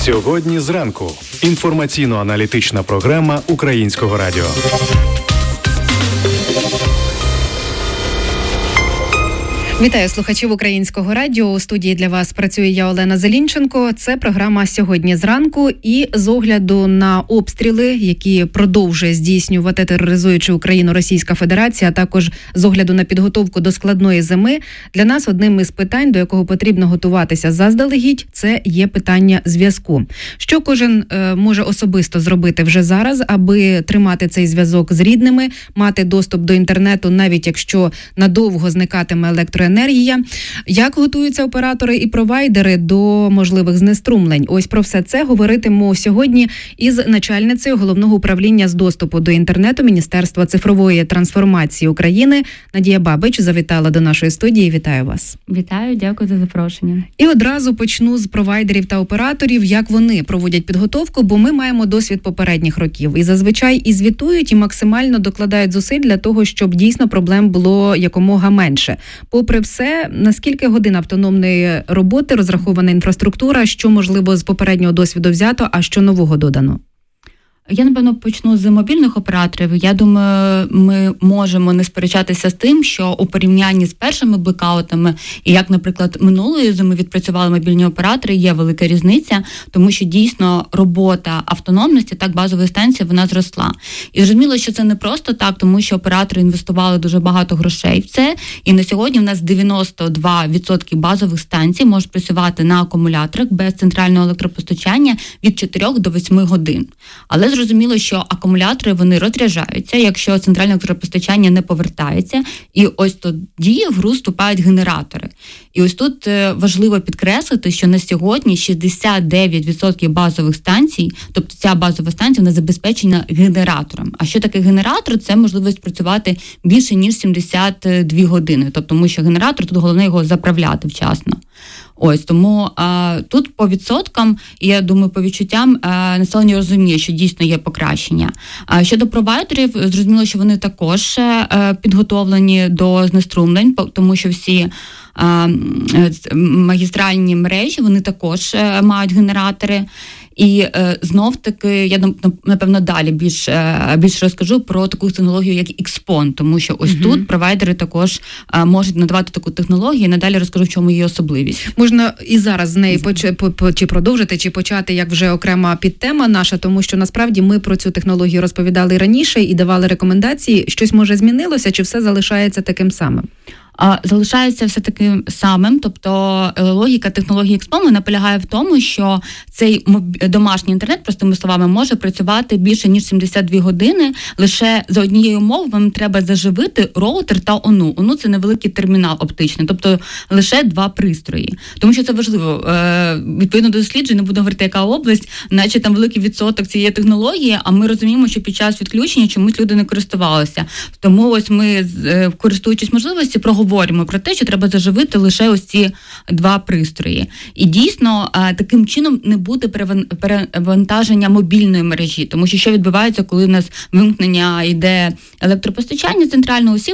Сьогодні зранку. Інформаційно-аналітична програма Українського радіо. Вітаю слухачів Українського радіо. У студії для вас працює я, Олена Зелінченко. Це програма «Сьогодні зранку». І з огляду на обстріли, які продовжує здійснювати тероризуючи Україну Російська Федерація, а також з огляду на підготовку до складної зими, для нас одним із питань, до якого потрібно готуватися заздалегідь, це є питання зв'язку. Що кожен може особисто зробити вже зараз, аби тримати цей зв'язок з рідними, мати доступ до інтернету, навіть якщо надовго зникатиме електроенергія. Як готуються оператори і провайдери до можливих знеструмлень? Ось про все це говоритимемо сьогодні із начальницею Головного управління з доступу до інтернету Міністерства цифрової трансформації України. Надія Бабич завітала до нашої студії. Вітаю вас. Вітаю, дякую за запрошення. І одразу почну з провайдерів та операторів, як вони проводять підготовку, бо ми маємо досвід попередніх років. І зазвичай і звітують, і максимально докладають зусиль для того, щоб дійсно проблем було якомога менше. Попри все, наскільки годин автономної роботи розрахована інфраструктура, що, можливо, з попереднього досвіду взято, а що нового додано? Я, напевно, почну з мобільних операторів. Я думаю, ми можемо не сперечатися з тим, що у порівнянні з першими блекаутами, і як, наприклад, минулої зими відпрацювали мобільні оператори, є велика різниця, тому що дійсно робота автономності, так, базової станції, вона зросла. І зрозуміло, що це не просто так, тому що оператори інвестували дуже багато грошей в це, і на сьогодні в нас 92% базових станцій можуть працювати на акумуляторах без центрального електропостачання від 4 до 8 годин. Але зрозуміло, що акумулятори, вони розряджаються, якщо центральне електропостачання не повертається, і ось тоді в гру вступають генератори. І ось тут важливо підкреслити, що на сьогодні 69% базових станцій, тобто ця базова станція, вона забезпечена генератором. А що таке генератор? Це можливість працювати більше, ніж 72 години. Тобто, тому що генератор, тут головне його заправляти вчасно. Ось, тому тут по відсоткам, і я думаю, по відчуттям населення розуміє, що дійсно є покращення. Щодо провайдерів, зрозуміло, що вони також підготовлені до знеструмлень, тому що всі магістральні мережі, вони також мають генератори. І знов-таки, я, напевно, далі більш розкажу про таку технологію, як XPON, тому що ось тут провайдери також можуть надавати таку технологію, і надалі розкажу, в чому її особливість. Можна і зараз з неї чи продовжити, чи почати, як вже окрема підтема наша, тому що, насправді, ми про цю технологію розповідали раніше і давали рекомендації. Щось, може, змінилося, чи все залишається таким самим? Залишається все таким самим, тобто логіка технології XPON наполягає в тому, що цей домашній інтернет, простими словами, може працювати більше, ніж 72 години, лише за однією умовою вам треба заживити роутер та ОНУ. ОНУ – це невеликий термінал оптичний, тобто лише 2 пристрої. Тому що це важливо. Відповідно до досліджень, не буду говорити, яка область, наче там великий відсоток цієї технології, а ми розуміємо, що під час відключення чомусь люди не користувалися. Тому ось ми, користуючись можливості, говоримо про те, що треба заживити лише ось ці 2 пристрої. І дійсно, таким чином не буде перевантаження мобільної мережі, тому що відбувається, коли в нас вимкнення йде електропостачання центрального, усі